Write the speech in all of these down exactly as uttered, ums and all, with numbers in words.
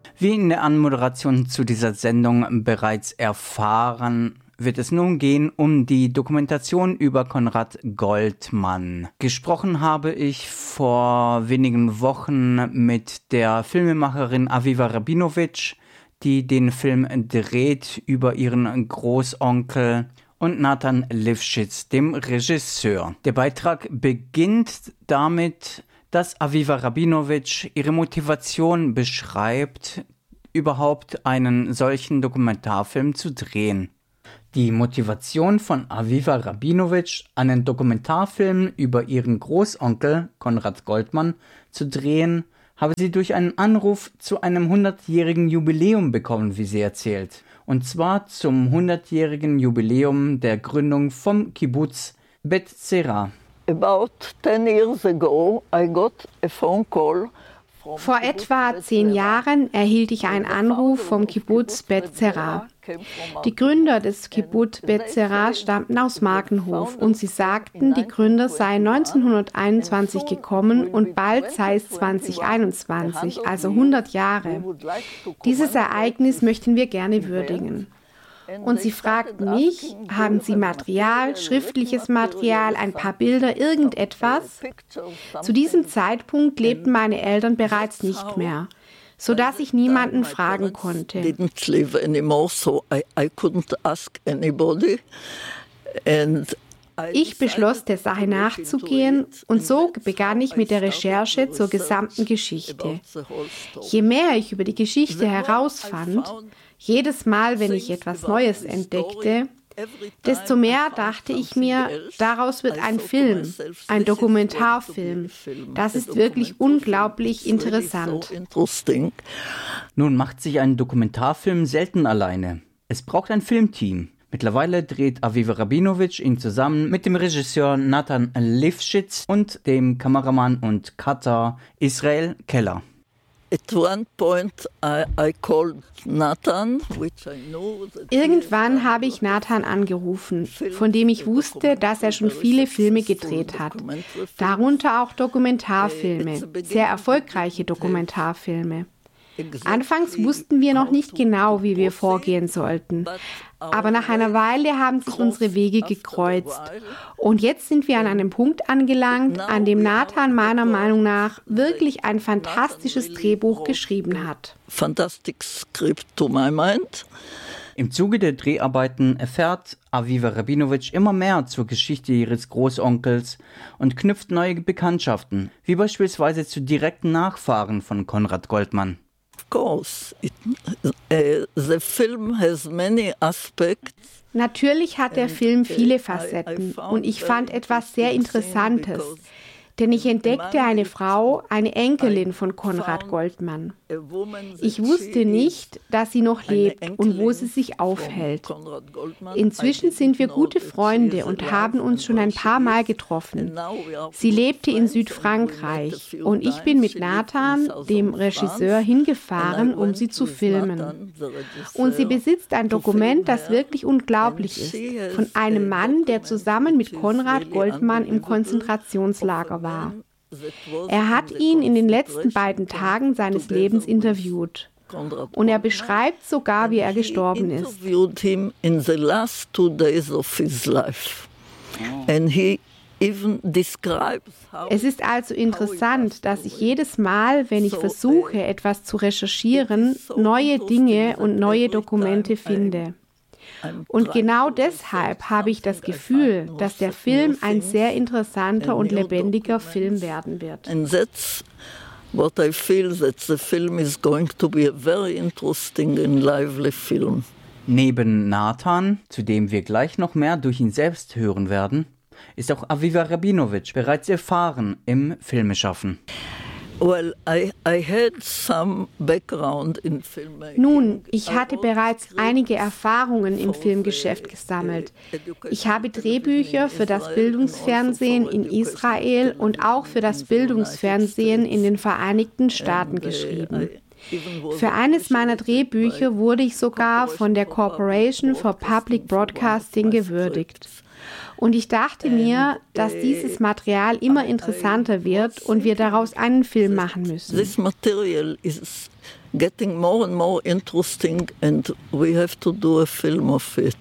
Wie in der Anmoderation zu dieser Sendung bereits erfahren, wird es nun gehen um die Dokumentation über Konrad Goldmann. Gesprochen habe ich vor wenigen Wochen mit der Filmemacherin Aviva Rabinowitsch, die den Film dreht über ihren Großonkel, und Nathan Lifschitz, dem Regisseur. Der Beitrag beginnt damit, dass Aviva Rabinowitsch ihre Motivation beschreibt, überhaupt einen solchen Dokumentarfilm zu drehen. Die Motivation von Aviva Rabinowitsch, einen Dokumentarfilm über ihren Großonkel Konrad Goldmann zu drehen, habe sie durch einen Anruf zu einem hundertjährigen Jubiläum bekommen, wie sie erzählt. Und zwar zum hundertjährigen Jubiläum der Gründung vom Kibbutz Bet Zera. About ten years ago, I got a phone call. Vor etwa zehn Jahren erhielt ich einen Anruf vom Kibbutz Bet Zera. Die Gründer des Kibbutz Bet Zera stammten aus Markenhof und sie sagten, die Gründer seien neunzehnhunderteinundzwanzig gekommen und bald sei es zweitausendeinundzwanzig, also hundert Jahre. Dieses Ereignis möchten wir gerne würdigen. Und sie fragten mich, haben Sie Material, schriftliches Material, ein paar Bilder, irgendetwas? Zu diesem Zeitpunkt lebten meine Eltern bereits nicht mehr, sodass ich niemanden fragen konnte. Ich beschloss, der Sache nachzugehen, und so begann ich mit der Recherche zur gesamten Geschichte. Je mehr ich über die Geschichte herausfand, jedes Mal, wenn ich etwas Neues entdeckte, desto mehr dachte ich mir, daraus wird ein Film, ein Dokumentarfilm. Das ist wirklich unglaublich interessant. Nun macht sich ein Dokumentarfilm selten alleine. Es braucht ein Filmteam. Mittlerweile dreht Aviva Rabinowitsch ihn zusammen mit dem Regisseur Nathan Lifschitz und dem Kameramann und Cutter Israel Keller. Irgendwann habe ich Nathan angerufen, von dem ich wusste, dass er schon viele Filme gedreht hat, darunter auch Dokumentarfilme, sehr erfolgreiche Dokumentarfilme. Anfangs wussten wir noch nicht genau, wie wir vorgehen sollten. Aber nach einer Weile haben sich unsere Wege gekreuzt. Und jetzt sind wir an einem Punkt angelangt, an dem Nathan meiner Meinung nach wirklich ein fantastisches Drehbuch geschrieben hat. Fantastic script to my mind. Im Zuge der Dreharbeiten erfährt Aviva Rabinowitsch immer mehr zur Geschichte ihres Großonkels und knüpft neue Bekanntschaften, wie beispielsweise zu direkten Nachfahren von Konrad Goldmann. Of course, it, uh, the film has many aspects. Natürlich hat der Film viele Facetten und ich fand etwas sehr Interessantes, denn ich entdeckte eine Frau, eine Enkelin von Konrad Goldmann. Ich wusste nicht, dass sie noch lebt und wo sie sich aufhält. Inzwischen sind wir gute Freunde und haben uns schon ein paar Mal getroffen. Sie lebte in Südfrankreich und ich bin mit Nathan, dem Regisseur, hingefahren, um sie zu filmen. Und sie besitzt ein Dokument, das wirklich unglaublich ist, von einem Mann, der zusammen mit Konrad Goldmann im Konzentrationslager war. War. Er hat ihn in den letzten beiden Tagen seines Lebens interviewt. Und er beschreibt sogar, wie er gestorben ist. Es ist also interessant, dass ich jedes Mal, wenn ich versuche, etwas zu recherchieren, neue Dinge und neue Dokumente finde. Und genau deshalb habe ich das Gefühl, dass der Film ein sehr interessanter und lebendiger Film werden wird. And that's what I feel, that the film is going to be a very interesting and lively film. Neben Nathan, zu dem wir gleich noch mehr durch ihn selbst hören werden, ist auch Aviva Rabinowitsch bereits erfahren im Filmeschaffen. Well, I, I had some background in filmmaking. Nun, ich hatte bereits einige Erfahrungen im Filmgeschäft gesammelt. Ich habe Drehbücher für das Bildungsfernsehen in Israel und auch für das Bildungsfernsehen in den Vereinigten Staaten geschrieben. Für eines meiner Drehbücher wurde ich sogar von der Corporation for Public Broadcasting gewürdigt. Und ich dachte mir, dass dieses Material immer interessanter wird und wir daraus einen Film machen müssen. This material is getting more and more interesting and we have to do a film of it.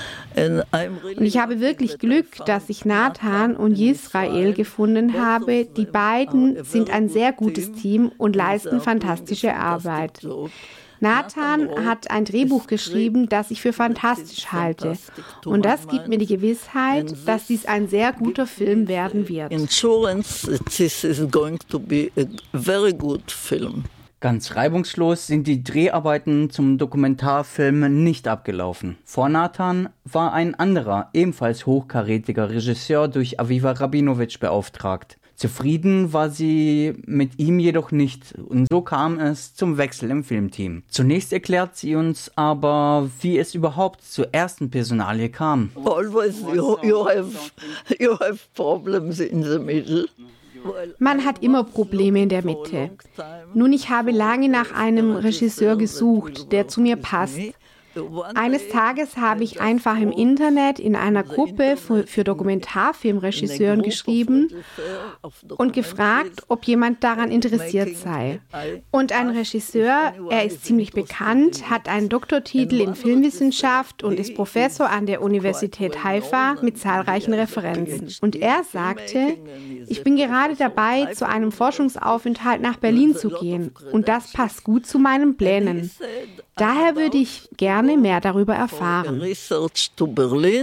Und ich habe wirklich Glück, dass ich Nathan und Yisrael gefunden habe. Die beiden sind ein sehr gutes Team und leisten fantastische Arbeit. Nathan hat ein Drehbuch geschrieben, das ich für fantastisch halte. Und das gibt mir die Gewissheit, dass dies ein sehr guter Film werden wird. Insurance, this is going to be a very good film. Ganz reibungslos sind die Dreharbeiten zum Dokumentarfilm nicht abgelaufen. Vor Nathan war ein anderer, ebenfalls hochkarätiger Regisseur durch Aviva Rabinowitsch beauftragt. Zufrieden war sie mit ihm jedoch nicht und so kam es zum Wechsel im Filmteam. Zunächst erklärt sie uns aber, wie es überhaupt zur ersten Personalie kam. Always you, you have, you have problems in the middle. Man hat immer Probleme in der Mitte. Nun, ich habe lange nach einem Regisseur gesucht, der zu mir passt. Eines Tages habe ich einfach im Internet in einer Gruppe für, für Dokumentarfilmregisseuren geschrieben und gefragt, ob jemand daran interessiert sei. Und ein Regisseur, er ist ziemlich bekannt, hat einen Doktortitel in Filmwissenschaft und ist Professor an der Universität Haifa mit zahlreichen Referenzen. Und er sagte, ich bin gerade dabei, zu einem Forschungsaufenthalt nach Berlin zu gehen und das passt gut zu meinen Plänen. Daher würde ich gerne mehr darüber erfahren. Research to Berlin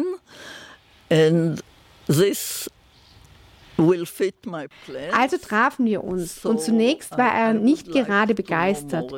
and this will fit my plan. Also trafen wir uns und zunächst war er nicht gerade begeistert.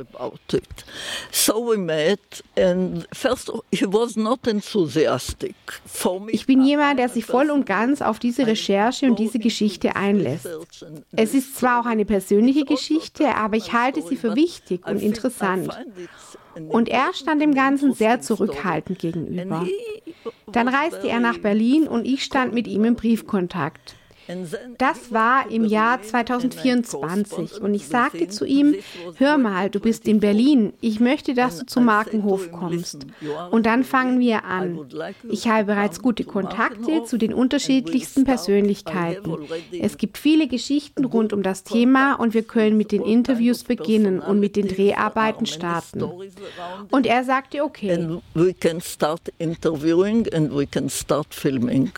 So we met and first he was not enthusiastic. Ich bin jemand, der sich voll und ganz auf diese Recherche und diese Geschichte einlässt. Es ist zwar auch eine persönliche Geschichte, aber ich halte sie für wichtig und interessant. Und er stand dem Ganzen sehr zurückhaltend gegenüber. Dann reiste er nach Berlin und ich stand mit ihm im Briefkontakt. Das war im Jahr zweitausendvierundzwanzig und ich sagte zu ihm, hör mal, du bist in Berlin, ich möchte, dass du zum Markenhof kommst. Und dann fangen wir an. Ich habe bereits gute Kontakte zu den unterschiedlichsten Persönlichkeiten. Es gibt viele Geschichten rund um das Thema und wir können mit den Interviews beginnen und mit den Dreharbeiten starten. Und er sagte, okay. And we can start interviewing and we can start filming.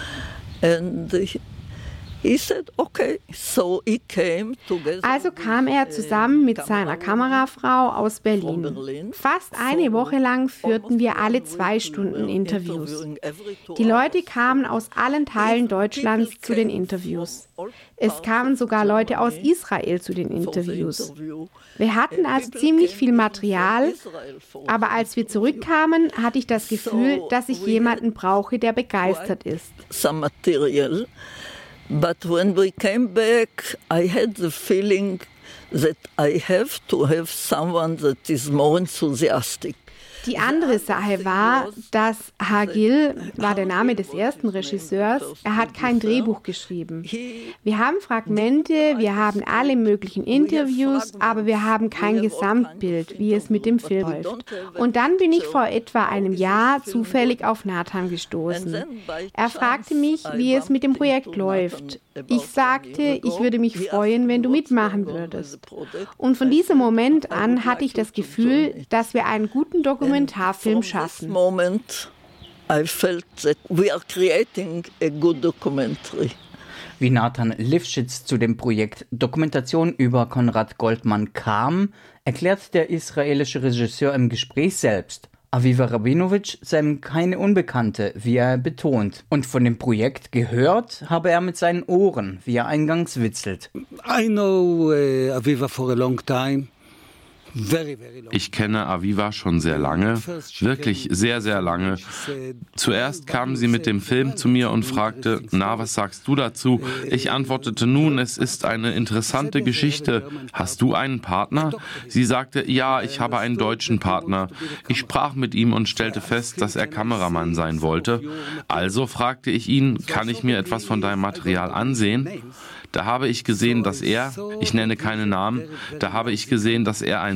And He said, okay. So he came also kam er zusammen mit seiner Kamerafrau aus Berlin. Fast eine Woche lang führten wir alle zwei Stunden Interviews. Die Leute kamen aus allen Teilen Deutschlands zu den Interviews. Es kamen sogar Leute aus Israel zu den Interviews. Wir hatten also ziemlich viel Material, aber als wir zurückkamen, hatte ich das Gefühl, dass ich jemanden brauche, der begeistert ist. Some material. But when we came back, I had the feeling that I have to have someone that is more enthusiastic. Die andere Sache war, dass Hagil war der Name des ersten Regisseurs. Er hat kein Drehbuch geschrieben. Wir haben Fragmente, wir haben alle möglichen Interviews, aber wir haben kein Gesamtbild, wie es mit dem Film läuft. Und dann bin ich vor etwa einem Jahr zufällig auf Nathan gestoßen. Er fragte mich, wie es mit dem Projekt läuft. Ich sagte, ich würde mich freuen, wenn du mitmachen würdest. Und von diesem Moment an hatte ich das Gefühl, dass wir einen guten Dokumentarfilm schaffen. Moment, I felt that we are creating a good documentary. Wie Nathan Lifshitz zu dem Projekt Dokumentation über Konrad Goldman kam, erklärt der israelische Regisseur im Gespräch selbst. Aviva Rabinowitsch sei ihm keine Unbekannte, wie er betont. Und von dem Projekt gehört habe er mit seinen Ohren, wie er eingangs witzelt. I know uh, Aviva for a long time. Ich kenne Aviva schon sehr lange, wirklich sehr, sehr lange. Zuerst kam sie mit dem Film zu mir und fragte, na, was sagst du dazu? Ich antwortete, nun, es ist eine interessante Geschichte. Hast du einen Partner? Sie sagte, ja, ich habe einen deutschen Partner. Ich sprach mit ihm und stellte fest, dass er Kameramann sein wollte. Also fragte ich ihn, kann ich mir etwas von deinem Material ansehen? Da habe ich gesehen, dass er, ich nenne keine Namen, da habe ich gesehen, dass er ein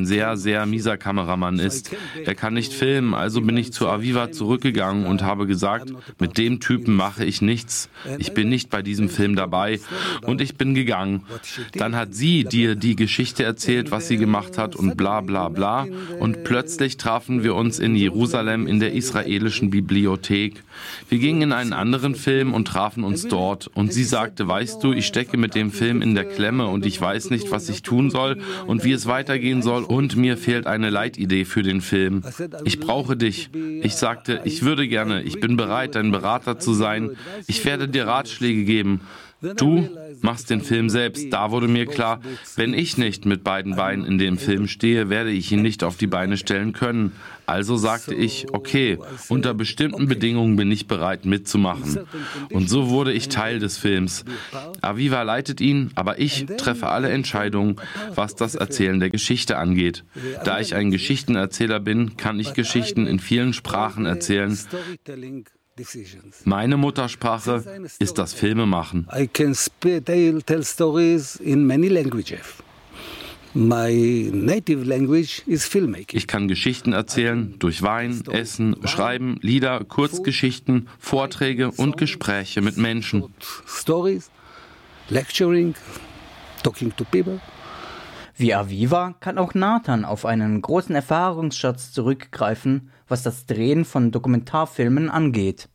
ein sehr, sehr mieser Kameramann ist. Er kann nicht filmen, also bin ich zu Aviva zurückgegangen und habe gesagt, mit dem Typen mache ich nichts. Ich bin nicht bei diesem Film dabei und ich bin gegangen. Dann hat sie dir die Geschichte erzählt, was sie gemacht hat und bla bla bla. Und plötzlich trafen wir uns in Jerusalem in der israelischen Bibliothek. Wir gingen in einen anderen Film und trafen uns dort. Und sie sagte, weißt du, ich stecke mit dem Film in der Klemme und ich weiß nicht, was ich tun soll und wie es weitergehen soll und mir fehlt eine Leitidee für den Film. Ich brauche dich. Ich sagte, ich würde gerne, ich bin bereit, dein Berater zu sein. Ich werde dir Ratschläge geben. Du machst den Film selbst. Da wurde mir klar, wenn ich nicht mit beiden Beinen in dem Film stehe, werde ich ihn nicht auf die Beine stellen können. Also sagte ich, okay, unter bestimmten Bedingungen bin ich bereit mitzumachen. Und so wurde ich Teil des Films. Aviva leitet ihn, aber ich treffe alle Entscheidungen, was das Erzählen der Geschichte angeht. Da ich ein Geschichtenerzähler bin, kann ich Geschichten in vielen Sprachen erzählen. Meine Muttersprache ist das Filmemachen. I can tell stories in many languages. My native language is filmmaking. Ich kann Geschichten erzählen durch Wein, Essen, Schreiben, Lieder, Kurzgeschichten, Vorträge und Gespräche mit Menschen. Stories, lecturing, talking to people. Wie Aviva kann auch Nathan auf einen großen Erfahrungsschatz zurückgreifen, was das Drehen von Dokumentarfilmen angeht.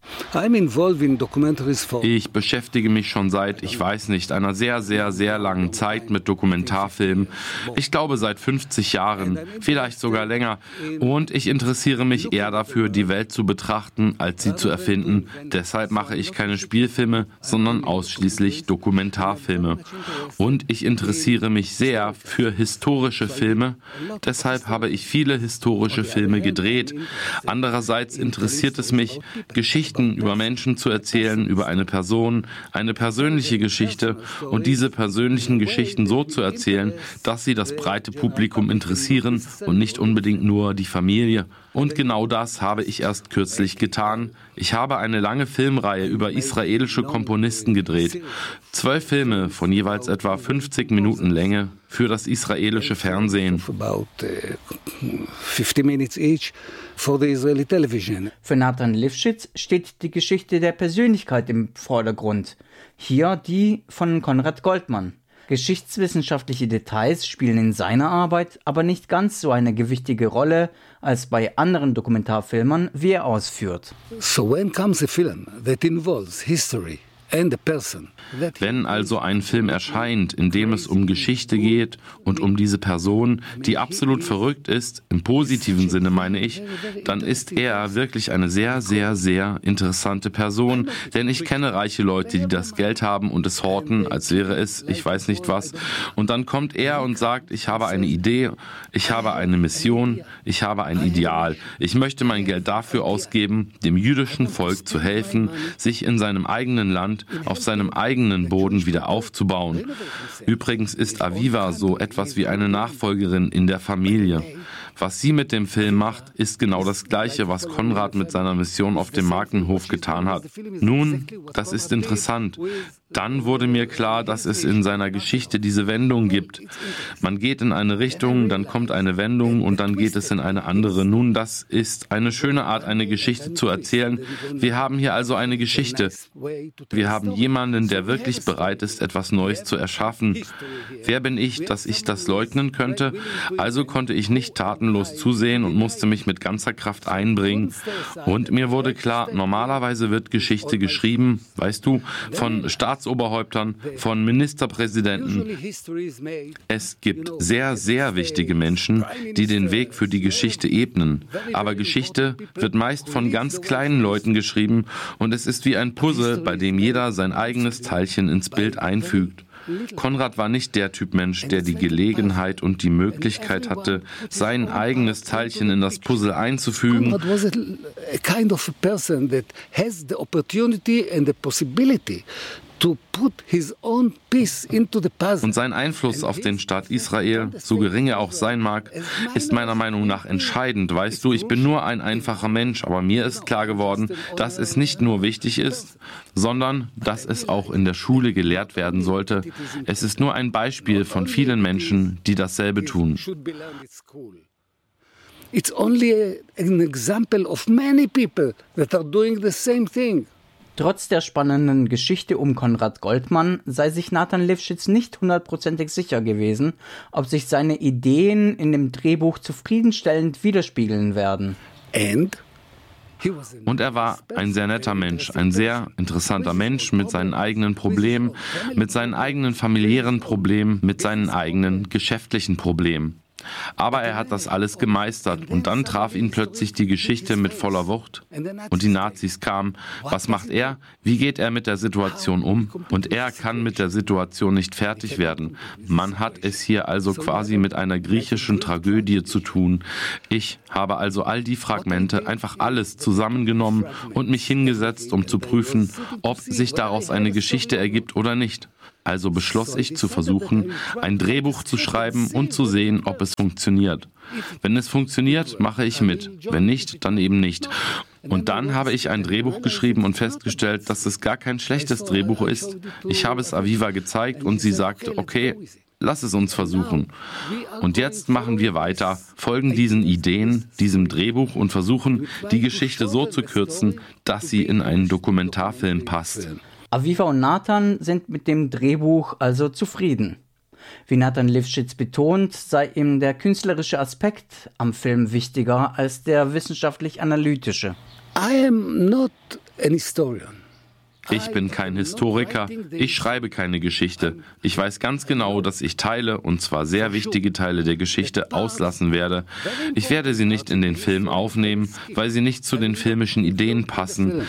Ich beschäftige mich schon seit, ich weiß nicht, einer sehr, sehr, sehr langen Zeit mit Dokumentarfilmen. Ich glaube seit fünfzig Jahren, vielleicht sogar länger. Und ich interessiere mich eher dafür, die Welt zu betrachten, als sie zu erfinden. Deshalb mache ich keine Spielfilme, sondern ausschließlich Dokumentarfilme. Und ich interessiere mich sehr für historische Filme. Deshalb habe ich viele historische Filme gedreht. Andererseits interessiert es mich, Geschichten über Menschen zu erzählen, über eine Person, eine persönliche Geschichte und diese persönlichen Geschichten so zu erzählen, dass sie das breite Publikum interessieren und nicht unbedingt nur die Familie. Und genau das habe ich erst kürzlich getan. Ich habe eine lange Filmreihe über israelische Komponisten gedreht. Zwölf Filme von jeweils etwa fünfzig Minuten Länge für das israelische Fernsehen. Für Nathan Lifshitz steht die Geschichte der Persönlichkeit im Vordergrund. Hier die von Konrad Goldmann. Geschichtswissenschaftliche Details spielen in seiner Arbeit aber nicht ganz so eine gewichtige Rolle als bei anderen Dokumentarfilmern, wie er ausführt. So when comes a film that involves history and a person. Wenn also ein Film erscheint, in dem es um Geschichte geht und um diese Person, die absolut verrückt ist, im positiven Sinne meine ich, dann ist er wirklich eine sehr, sehr, sehr interessante Person, denn ich kenne reiche Leute, die das Geld haben und es horten, als wäre es, ich weiß nicht was, und dann kommt er und sagt, ich habe eine Idee, ich habe eine Mission, ich habe ein Ideal, ich möchte mein Geld dafür ausgeben, dem jüdischen Volk zu helfen, sich in seinem eigenen Land, auf seinem eigenen Boden wieder aufzubauen. Übrigens ist Aviva so etwas wie eine Nachfolgerin in der Familie. Was sie mit dem Film macht, ist genau das Gleiche, was Konrad mit seiner Mission auf dem Markenhof getan hat. Nun, das ist interessant. Dann wurde mir klar, dass es in seiner Geschichte diese Wendung gibt. Man geht in eine Richtung, dann kommt eine Wendung und dann geht es in eine andere. Nun, das ist eine schöne Art, eine Geschichte zu erzählen. Wir haben hier also eine Geschichte. Wir haben jemanden, der wirklich bereit ist, etwas Neues zu erschaffen. Wer bin ich, dass ich das leugnen könnte? Also konnte ich nicht tatenlos zusehen und musste mich mit ganzer Kraft einbringen. Und mir wurde klar, normalerweise wird Geschichte geschrieben, weißt du, von Staatsoberhäuptern, von Ministerpräsidenten. Es gibt sehr, sehr wichtige Menschen, die den Weg für die Geschichte ebnen. Aber Geschichte wird meist von ganz kleinen Leuten geschrieben und es ist wie ein Puzzle, bei dem jeder sein eigenes Teilchen ins Bild einfügt. Konrad war nicht der Typ Mensch, der die Gelegenheit und die Möglichkeit hatte, sein eigenes Teilchen in das Puzzle einzufügen. Konrad was a kind of a person that has the opportunity and the possibility Und sein Einfluss auf den Staat Israel, so gering er auch sein mag, ist meiner Meinung nach entscheidend. Weißt du, ich bin nur ein einfacher Mensch, aber mir ist klar geworden, dass es nicht nur wichtig ist, sondern dass es auch in der Schule gelehrt werden sollte. Es ist nur ein Beispiel von vielen Menschen, die dasselbe tun. It's only an example of many people that are doing the same thing. Trotz der spannenden Geschichte um Konrad Goldmann sei sich Nathan Lifschitz nicht hundertprozentig sicher gewesen, ob sich seine Ideen in dem Drehbuch zufriedenstellend widerspiegeln werden. Und er war ein sehr netter Mensch, ein sehr interessanter Mensch mit seinen eigenen Problemen, mit seinen eigenen familiären Problemen, mit seinen eigenen geschäftlichen Problemen. Aber er hat das alles gemeistert und dann traf ihn plötzlich die Geschichte mit voller Wucht und die Nazis kamen. Was macht er? Wie geht er mit der Situation um? Und er kann mit der Situation nicht fertig werden. Man hat es hier also quasi mit einer griechischen Tragödie zu tun. Ich habe also all die Fragmente, einfach alles zusammengenommen und mich hingesetzt, um zu prüfen, ob sich daraus eine Geschichte ergibt oder nicht. Also beschloss ich zu versuchen, ein Drehbuch zu schreiben und zu sehen, ob es funktioniert. Wenn es funktioniert, mache ich mit. Wenn nicht, dann eben nicht. Und dann habe ich ein Drehbuch geschrieben und festgestellt, dass es gar kein schlechtes Drehbuch ist. Ich habe es Aviva gezeigt und sie sagte, okay, lass es uns versuchen. Und jetzt machen wir weiter, folgen diesen Ideen, diesem Drehbuch und versuchen, die Geschichte so zu kürzen, dass sie in einen Dokumentarfilm passt. Aviva und Nathan sind mit dem Drehbuch also zufrieden. Wie Nathan Lifschitz betont, sei ihm der künstlerische Aspekt am Film wichtiger als der wissenschaftlich-analytische. I am not an historian. Ich bin kein Historiker, ich schreibe keine Geschichte. Ich weiß ganz genau, dass ich Teile, und zwar sehr wichtige Teile der Geschichte, auslassen werde. Ich werde sie nicht in den Film aufnehmen, weil sie nicht zu den filmischen Ideen passen.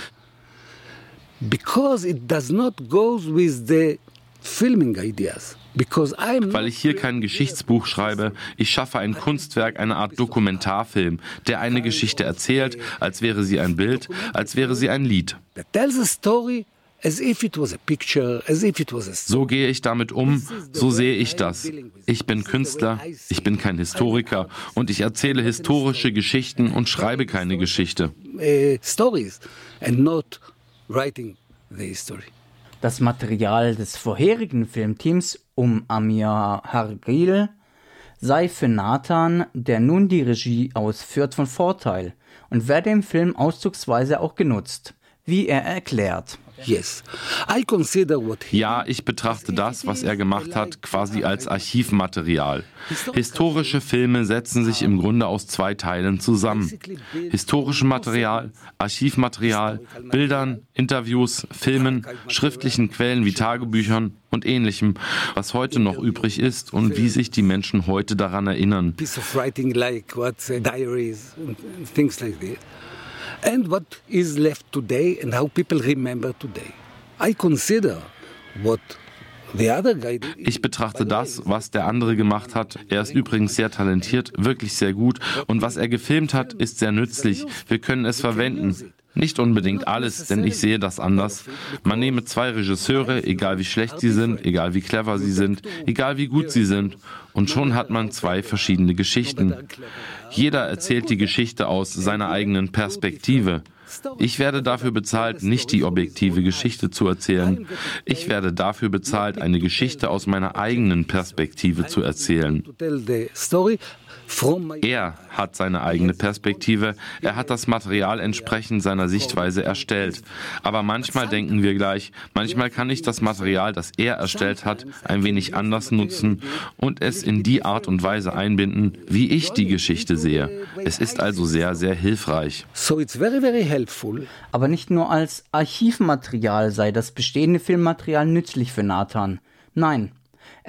Because it does not go with the filming ideas. Because I'm Weil ich hier kein Geschichtsbuch schreibe, ich schaffe ein Kunstwerk, eine Art Dokumentarfilm, der eine Geschichte erzählt, als wäre sie ein Bild, als wäre sie ein Lied. that tells a story as if it was a picture, as if it was a story. So gehe ich damit um, so sehe ich das. Ich bin Künstler, ich bin kein Historiker und ich erzähle historische Geschichten und schreibe keine Geschichte. Uh, stories and not writing the history. Das Material des vorherigen Filmteams um Amir Hargil sei für Nathan, der nun die Regie ausführt, von Vorteil und werde im Film auszugsweise auch genutzt, wie er erklärt. Yes. I consider what he Ja, ich betrachte das, was er gemacht hat, quasi als Archivmaterial. Historische Filme setzen sich im Grunde aus zwei Teilen zusammen. Historischem Material, Archivmaterial, Bildern, Interviews, Filmen, schriftlichen Quellen wie Tagebüchern und Ähnlichem, was heute noch übrig ist und wie sich die Menschen heute daran erinnern. piece of writing like what uh, diaries and things like that. And what is left today and how people remember today. I consider what the other guy did. Ich betrachte das, was der andere gemacht hat. Er ist übrigens sehr talentiert, wirklich sehr gut. Und was er gefilmt hat, ist sehr nützlich. Wir können es verwenden. Nicht unbedingt alles, denn ich sehe das anders. Man nehme zwei Regisseure, egal wie schlecht sie sind, egal wie clever sie sind, egal wie gut sie sind, und schon hat man zwei verschiedene Geschichten. Jeder erzählt die Geschichte aus seiner eigenen Perspektive. Ich werde dafür bezahlt, nicht die objektive Geschichte zu erzählen. Ich werde dafür bezahlt, eine Geschichte aus meiner eigenen Perspektive zu erzählen. To tell the story from my Er hat seine eigene Perspektive, er hat das Material entsprechend seiner Sichtweise erstellt. Aber manchmal denken wir gleich, manchmal kann ich das Material, das er erstellt hat, ein wenig anders nutzen und es in die Art und Weise einbinden, wie ich die Geschichte sehe. Es ist also sehr, sehr hilfreich. So it's very very helpful. Aber nicht nur als Archivmaterial sei das bestehende Filmmaterial nützlich für Nathan. Nein,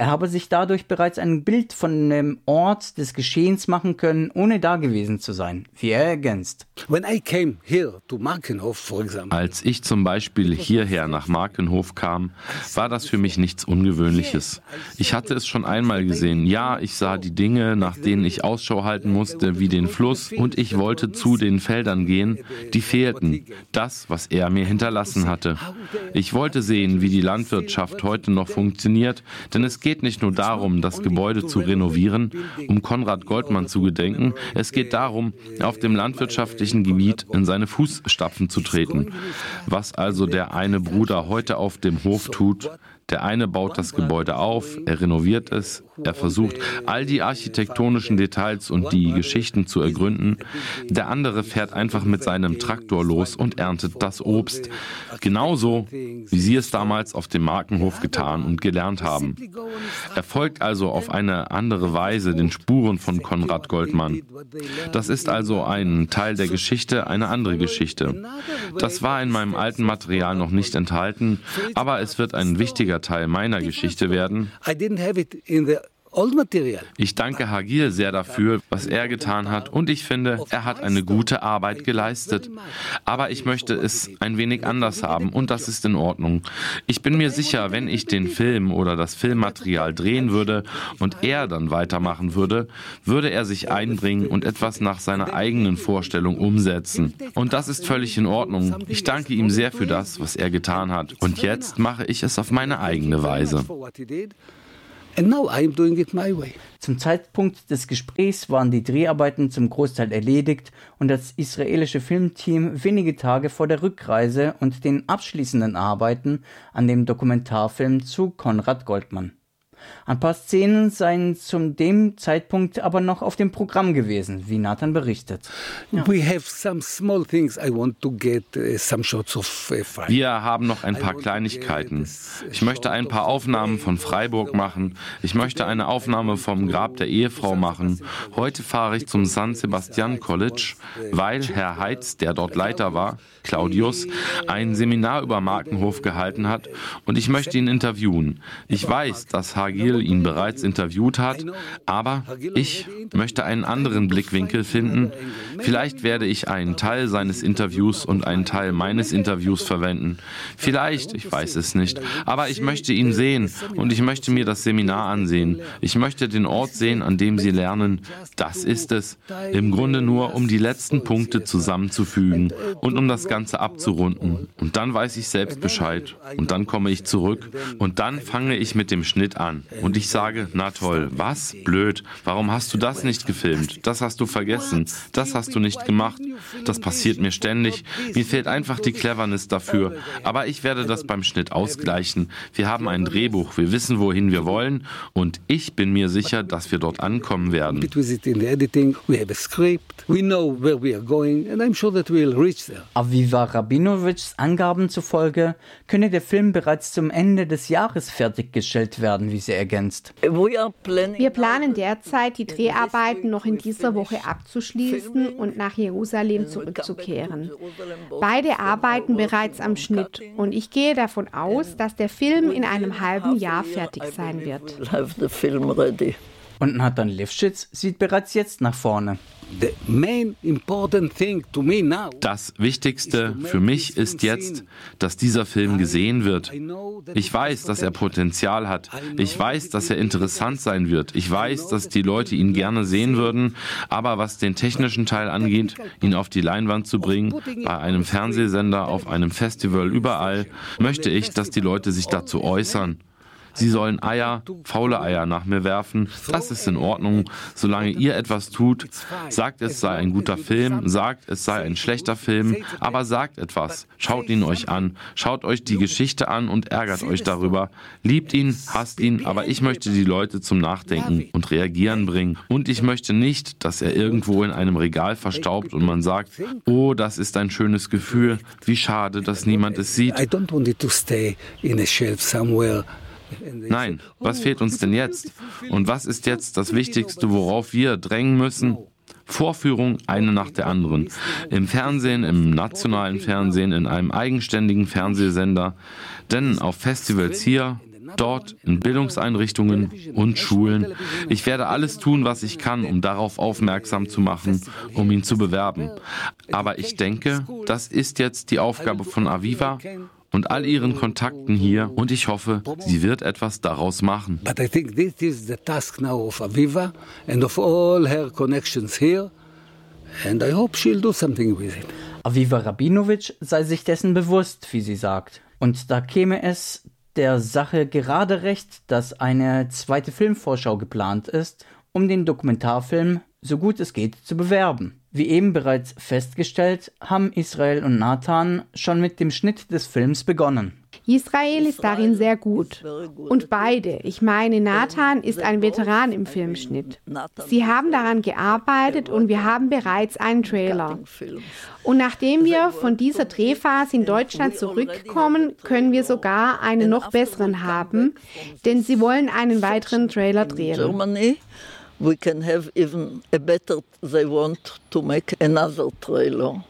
Er habe sich dadurch bereits ein Bild von dem Ort des Geschehens machen können, ohne da gewesen zu sein, wie er ergänzt. When I came here to Markenhof, for example, Als ich zum Beispiel hierher nach Markenhof kam, war das für mich nichts Ungewöhnliches. Ich hatte es schon einmal gesehen. Ja, ich sah die Dinge, nach denen ich Ausschau halten musste, wie den Fluss, und ich wollte zu den Feldern gehen, die fehlten. Das, was er mir hinterlassen hatte. Ich wollte sehen, wie die Landwirtschaft heute noch funktioniert, denn es geht nicht nur darum, das Gebäude zu renovieren, um Konrad Goldmann zu gedenken. Es geht darum, auf dem landwirtschaftlichen Gebiet in seine Fußstapfen zu treten. Was also der eine Bruder heute auf dem Hof tut, der eine baut das Gebäude auf, er renoviert es, er versucht, all die architektonischen Details und die Geschichten zu ergründen. Der andere fährt einfach mit seinem Traktor los und erntet das Obst. Genauso, wie sie es damals auf dem Markenhof getan und gelernt haben. Er folgt also auf eine andere Weise den Spuren von Konrad Goldmann. Das ist also ein Teil der Geschichte, eine andere Geschichte. Das war in meinem alten Material noch nicht enthalten, aber es wird ein wichtiger Teil meiner Geschichte werden. Ich danke Hagil sehr dafür, was er getan hat, und ich finde, er hat eine gute Arbeit geleistet. Aber ich möchte es ein wenig anders haben, und das ist in Ordnung. Ich bin mir sicher, wenn ich den Film oder das Filmmaterial drehen würde und er dann weitermachen würde, würde er sich einbringen und etwas nach seiner eigenen Vorstellung umsetzen. Und das ist völlig in Ordnung. Ich danke ihm sehr für das, was er getan hat. Und jetzt mache ich es auf meine eigene Weise. And now I'm doing it my way. Zum Zeitpunkt des Gesprächs waren die Dreharbeiten zum Großteil erledigt und das israelische Filmteam wenige Tage vor der Rückreise und den abschließenden Arbeiten an dem Dokumentarfilm zu Konrad Goldmann. Ein paar Szenen seien zu dem Zeitpunkt aber noch auf dem Programm gewesen, wie Nathan berichtet. Ja. We have some small things. I want to get uh, some shots of uh, Freiburg. Wir haben noch ein paar Kleinigkeiten. Ich möchte ein paar Aufnahmen von Freiburg machen. Ich möchte eine Aufnahme vom Grab der Ehefrau machen. Heute fahre ich zum San Sebastian College, weil Herr Heitz, der dort Leiter war, Claudius, ein Seminar über Markenhof gehalten hat und ich möchte ihn interviewen. Ich weiß, dass Hagil ihn bereits interviewt hat, aber ich möchte einen anderen Blickwinkel finden. Vielleicht werde ich einen Teil seines Interviews und einen Teil meines Interviews verwenden. Vielleicht, ich weiß es nicht, aber ich möchte ihn sehen und ich möchte mir das Seminar ansehen. Ich möchte den Ort sehen, an dem sie lernen. Das ist es. Im Grunde nur, um die letzten Punkte zusammenzufügen und um das Ganze abzurunden. Und dann weiß ich selbst Bescheid. Und dann komme ich zurück und dann fange ich mit dem Schnitt an. Und ich sage, na toll, was? Blöd. Warum hast du das nicht gefilmt? Das hast du vergessen. Das hast du nicht gemacht. Das passiert mir ständig. Mir fehlt einfach die Cleverness dafür. Aber ich werde das beim Schnitt ausgleichen. Wir haben ein Drehbuch. Wir wissen, wohin wir wollen. Und ich bin mir sicher, dass wir dort ankommen werden. Aviva Rabinovics Angaben zufolge könne der Film bereits zum Ende des Jahres fertiggestellt werden, wie sie ergänzt. Wir planen derzeit, die Dreharbeiten noch in dieser Woche abzuschließen und nach Jerusalem zurückzukehren. Beide arbeiten bereits am Schnitt und ich gehe davon aus, dass der Film in einem halben Jahr fertig sein wird. Und Nathan Lifschitz sieht bereits jetzt nach vorne. Das Wichtigste für mich ist jetzt, dass dieser Film gesehen wird. Ich weiß, dass er Potenzial hat. Ich weiß, dass er interessant sein wird. Ich weiß, dass die Leute ihn gerne sehen würden. Aber was den technischen Teil angeht, ihn auf die Leinwand zu bringen, bei einem Fernsehsender, auf einem Festival, überall, möchte ich, dass die Leute sich dazu äußern. Sie sollen Eier, faule Eier nach mir werfen. Das ist in Ordnung, solange ihr etwas tut. Sagt, es sei ein guter Film, sagt, es sei ein schlechter Film, aber sagt etwas. Schaut ihn euch an, schaut euch die Geschichte an und ärgert euch darüber. Liebt ihn, hasst ihn, aber ich möchte die Leute zum Nachdenken und Reagieren bringen. Und ich möchte nicht, dass er irgendwo in einem Regal verstaubt und man sagt, oh, das ist ein schönes Gefühl, wie schade, dass niemand es sieht. I don't want it to stay in a shelf somewhere. Nein, was fehlt uns denn jetzt? Und was ist jetzt das Wichtigste, worauf wir drängen müssen? Vorführung, eine nach der anderen. Im Fernsehen, im nationalen Fernsehen, in einem eigenständigen Fernsehsender. Denn auf Festivals hier dort in Bildungseinrichtungen und Schulen. Ich werde alles tun, was ich kann, um darauf aufmerksam zu machen, um ihn zu bewerben. Aber ich denke, das ist jetzt die Aufgabe von Aviva und all ihren Kontakten hier, und ich hoffe, sie wird etwas daraus machen. But I think this is the task now of Aviva and of all her connections here, and I hope she'll do something with it. Aviva Rabinowitsch sei sich dessen bewusst, wie sie sagt. Und da käme es der Sache gerade recht, dass eine zweite Filmvorschau geplant ist, um den Dokumentarfilm so gut es geht zu bewerben. Wie eben bereits festgestellt, haben Israel und Nathan schon mit dem Schnitt des Films begonnen. Israel ist darin sehr gut. Und beide, ich meine, Nathan ist ein Veteran im Filmschnitt. Sie haben daran gearbeitet und wir haben bereits einen Trailer. Und nachdem wir von dieser Drehphase in Deutschland zurückkommen, können wir sogar einen noch besseren haben, denn sie wollen einen weiteren Trailer drehen. We can have even a better, they want to make another trailer.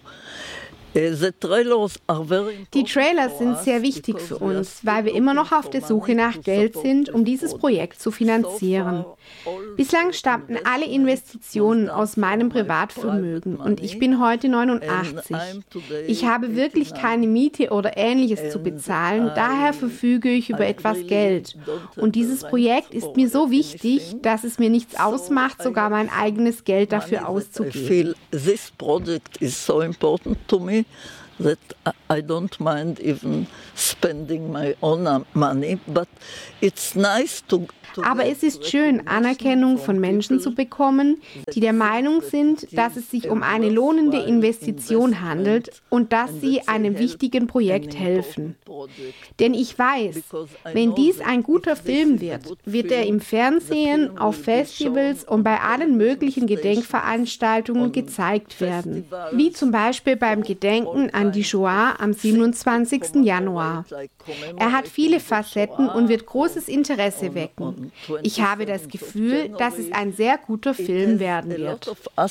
Die Trailer sind sehr wichtig für uns, weil wir immer noch auf der Suche nach Geld sind, um dieses Projekt zu finanzieren. Bislang stammten alle Investitionen aus meinem Privatvermögen und ich bin heute neunundachtzig. Ich habe wirklich keine Miete oder Ähnliches zu bezahlen, daher verfüge ich über etwas Geld. Und dieses Projekt ist mir so wichtig, dass es mir nichts ausmacht, sogar mein eigenes Geld dafür auszugeben. This project is so important to me that I don't mind even spending my own money, but it's nice to Aber es ist schön, Anerkennung von Menschen zu bekommen, die der Meinung sind, dass es sich um eine lohnende Investition handelt und dass sie einem wichtigen Projekt helfen. Denn ich weiß, wenn dies ein guter Film wird, wird er im Fernsehen, auf Festivals und bei allen möglichen Gedenkveranstaltungen gezeigt werden. Wie zum Beispiel beim Gedenken an die Shoah am siebenundzwanzigsten Januar. Er hat viele Facetten und wird großes Interesse wecken. Ich habe das Gefühl, dass es ein sehr guter Film werden wird.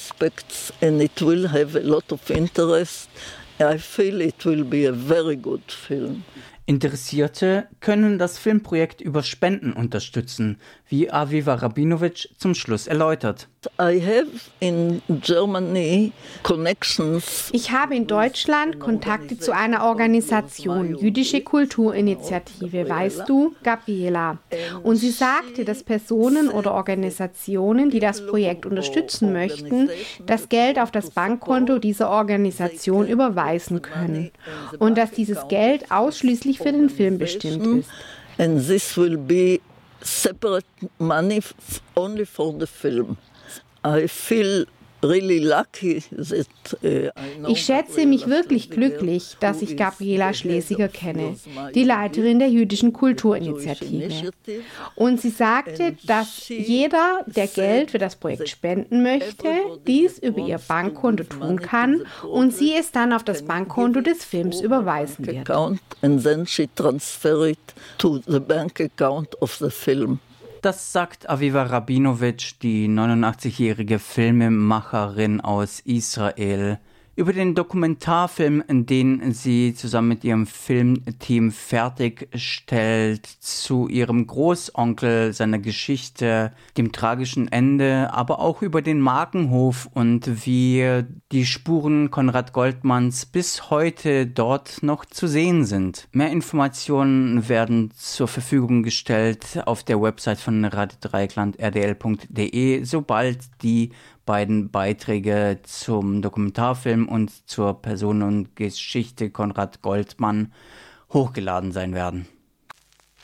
I feel it will be a very good film. Interessierte können das Filmprojekt über Spenden unterstützen, wie Aviva Rabinowitsch zum Schluss erläutert. I have in Germany connections. Ich habe in Deutschland Kontakte zu einer Organisation, Jüdische Kulturinitiative, weißt du, Gabriela. Und sie sagte, dass Personen oder Organisationen, die das Projekt unterstützen möchten, das Geld auf das Bankkonto dieser Organisation überweisen können. Und dass dieses Geld ausschließlich für den Film bestimmt ist. And this will be separate money only for the film. I feel really lucky that, uh, ich schätze mich wirklich glücklich, dass ich Gabriela Schlesiger kenne, die Leiterin der Jüdischen Kulturinitiative. Und sie sagte, dass jeder, der Geld für das Projekt spenden möchte, dies über ihr Bankkonto tun kann und sie es dann auf das Bankkonto des Films überweisen wird. And then she transfer it to the bank account of the film. Das sagt Aviva Rabinowitsch, die neunundachtzigjährige Filmemacherin aus Israel, über den Dokumentarfilm, den sie zusammen mit ihrem Filmteam fertigstellt, zu ihrem Großonkel, seiner Geschichte, dem tragischen Ende, aber auch über den Markenhof und wie die Spuren Konrad Goldmanns bis heute dort noch zu sehen sind. Mehr Informationen werden zur Verfügung gestellt auf der Website von Radio Dreieckland r d l punkt d e, sobald die beiden Beiträge zum Dokumentarfilm und zur Person und Geschichte Konrad Goldmann hochgeladen sein werden.